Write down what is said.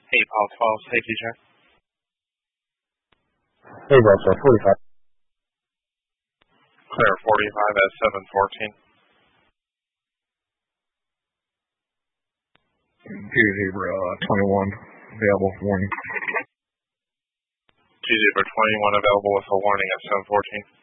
Hey, Paul 12, safety check. Hey, Russell, 45. Clear 45 at 714. 2-0, 21, available for warning. 2-0, 21 available with a warning at 714.